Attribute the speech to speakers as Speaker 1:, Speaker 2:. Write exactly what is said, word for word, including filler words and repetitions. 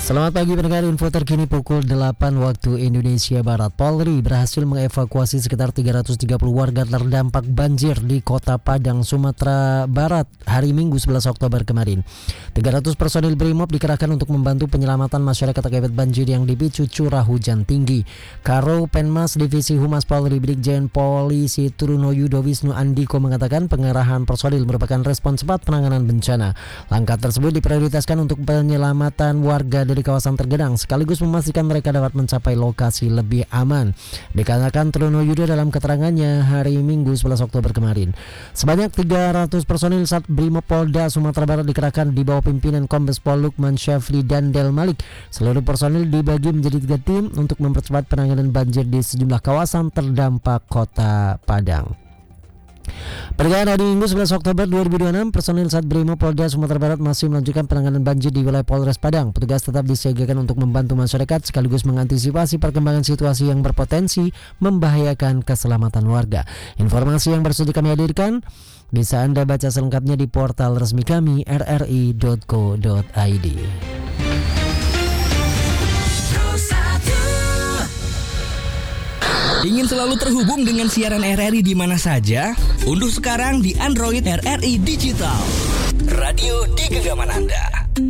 Speaker 1: Selamat pagi pendengar, info terkini pukul delapan waktu Indonesia Barat. Polri berhasil mengevakuasi sekitar tiga ratus tiga puluh warga terdampak banjir di Kota Padang, Sumatera Barat hari Minggu sebelas Oktober kemarin. tiga ratus personil Brimob dikerahkan untuk membantu penyelamatan masyarakat akibat banjir yang dipicu curah hujan tinggi. Karo Penmas Divisi Humas Polri Brigjen Polisi Truno Yudo Wisnu Andiko mengatakan pengerahan personil merupakan respon cepat penanganan bencana. Langkah tersebut diprioritaskan untuk penyelamatan warga dari kawasan tergenang sekaligus memastikan mereka dapat mencapai lokasi lebih aman. Dikatakan Truno Yudo dalam keterangannya hari Minggu sebelas Oktober kemarin. Sebanyak tiga ratus personil Sat Brimob Polda Sumatera Barat dikerahkan di bawah pimpinan Kombes Pol Lukman Syafri dan Del Malik. Seluruh personil dibagi menjadi tiga tim untuk mempercepat penanganan banjir di sejumlah kawasan terdampak Kota Padang. Perjalanan hari Minggu sebelas Oktober dua ribu dua puluh enam, personil Sat Brimob Polda Sumatera Barat masih melanjutkan penanganan banjir di wilayah Polres Padang. Petugas tetap disiagakan untuk membantu masyarakat sekaligus mengantisipasi perkembangan situasi yang berpotensi membahayakan keselamatan warga. Informasi yang baru saja kami hadirkan bisa Anda baca selengkapnya di portal resmi kami r r i dot co dot i d.
Speaker 2: Ingin selalu terhubung dengan siaran R R I di mana saja? Unduh sekarang di Android R R I Digital. Radio di genggaman Anda.